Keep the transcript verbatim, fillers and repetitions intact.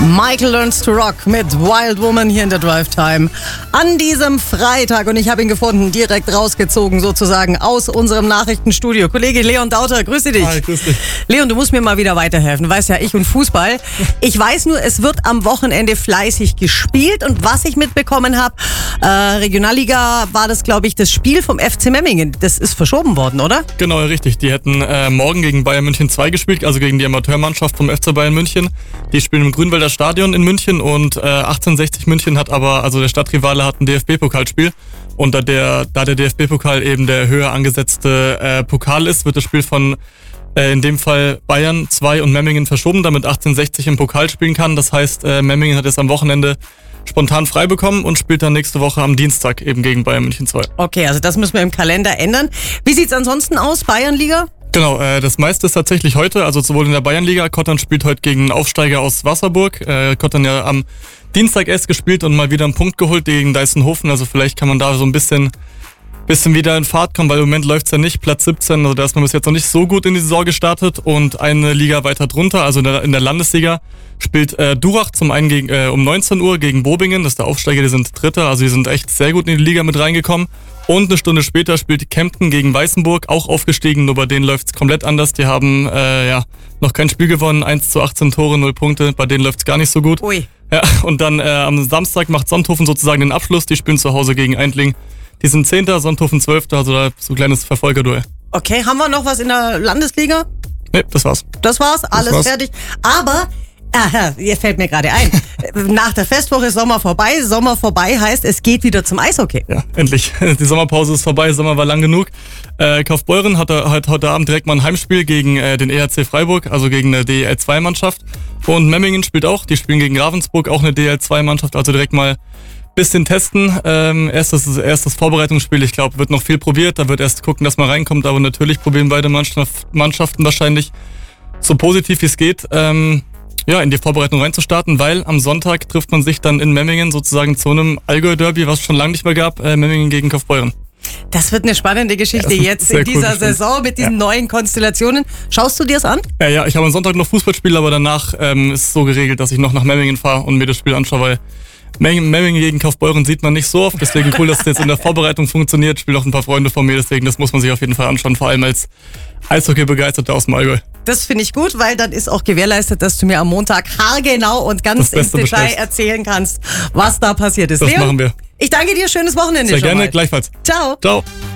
Michael Learns to Rock mit Wild Woman hier in der Drive Time an diesem Freitag. Und ich habe ihn gefunden, direkt rausgezogen sozusagen aus unserem Nachrichtenstudio. Kollege Leon Dauter, grüße dich. Hi, grüß dich. Leon, du musst mir mal wieder weiterhelfen. Du weißt ja, ich und Fußball. Ich weiß nur, es wird am Wochenende fleißig gespielt. Und was ich mitbekommen habe, äh, Regionalliga war das, glaube ich, das Spiel vom F C Memmingen. Das ist verschoben worden, oder? Genau, richtig. Die hätten äh, morgen gegen Bayern München zwei gespielt, also gegen die Amateurmannschaft vom F C Bayern München. Die spielen im Grünwalder Stadion in München und äh, achtzehnhundertsechzig München hat aber, also der Stadtrivale hat ein D F B-Pokalspiel. Und da der, da der D F B-Pokal eben der höher angesetzte äh, Pokal ist, wird das Spiel von äh, in dem Fall Bayern zwei und Memmingen verschoben, damit achtzehnhundertsechzig im Pokal spielen kann. Das heißt, äh, Memmingen hat es am Wochenende spontan frei bekommen und spielt dann nächste Woche am Dienstag eben gegen Bayern München zwei. Okay, also das müssen wir im Kalender ändern. Wie sieht's ansonsten aus, Bayernliga? Genau, äh, das meiste ist tatsächlich heute, also sowohl in der Bayernliga. Kottern spielt heute gegen einen Aufsteiger aus Wasserburg. Äh, Kottern ja am Dienstag erst gespielt und mal wieder einen Punkt geholt gegen Deisenhofen. Also vielleicht kann man da so ein bisschen bisschen wieder in Fahrt kommen, weil im Moment läuft's ja nicht. Platz siebzehn, also da ist man bis jetzt noch nicht so gut in die Saison gestartet. Und eine Liga weiter drunter, also in der, in der Landesliga, spielt äh, Durach zum einen gegen, äh, um neunzehn Uhr gegen Bobingen. Das ist der Aufsteiger, die sind Dritter, also die sind echt sehr gut in die Liga mit reingekommen. Und eine Stunde später spielt Kempten gegen Weißenburg, auch aufgestiegen, nur bei denen läuft's komplett anders. Die haben äh, ja noch kein Spiel gewonnen, eins zu achtzehn Tore, null Punkte, bei denen läuft's gar nicht so gut. Ui. Ja, und dann äh, am Samstag macht Sonthofen sozusagen den Abschluss, die spielen zu Hause gegen Eindling. Die sind Zehnter, Sonthofen Zwölfter, also da so ein kleines Verfolgerduell. Okay, haben wir noch was in der Landesliga? Nee, das war's. Das war's, alles das war's. fertig. Aber, aha, jetzt fällt mir gerade ein, nach der Festwoche ist Sommer vorbei. Sommer vorbei heißt, es geht wieder zum Eishockey. Ja, endlich. Die Sommerpause ist vorbei, Sommer war lang genug. Äh, Kaufbeuren hat heute, heute Abend direkt mal ein Heimspiel gegen äh, den E R C Freiburg, also gegen eine D E L zwei Mannschaft. Und Memmingen spielt auch, die spielen gegen Ravensburg, auch eine D E L zwei Mannschaft, also direkt mal bisschen testen. Ähm, erstes, erstes Vorbereitungsspiel, ich glaube, wird noch viel probiert. Da wird erst gucken, dass man reinkommt, aber natürlich probieren beide Mannschaften wahrscheinlich so positiv wie es geht, ähm, ja, in die Vorbereitung reinzustarten, weil am Sonntag trifft man sich dann in Memmingen sozusagen zu einem Allgäu-Derby, was es schon lange nicht mehr gab, äh, Memmingen gegen Kaufbeuren. Das wird eine spannende Geschichte ja, jetzt in dieser cool Saison mit diesen ja. neuen Konstellationen. Schaust du dir das an? Ja, ja, ich habe am Sonntag noch Fußballspiel, aber danach ähm, ist es so geregelt, dass ich noch nach Memmingen fahre und mir das Spiel anschaue, weil Memmingen gegen Kaufbeuren sieht man nicht so oft, deswegen cool, dass es jetzt in der Vorbereitung funktioniert. Spielen auch ein paar Freunde von mir, deswegen das muss man sich auf jeden Fall anschauen, vor allem als Eishockey-Begeisterter aus dem Allgäu. Das finde ich gut, weil dann ist auch gewährleistet, dass du mir am Montag haargenau und ganz ins Detail bestellst. erzählen kannst, was da passiert ist. Das Leon, machen wir. Ich danke dir, schönes Wochenende Sehr schon gerne, mal. gleichfalls. Ciao. Ciao.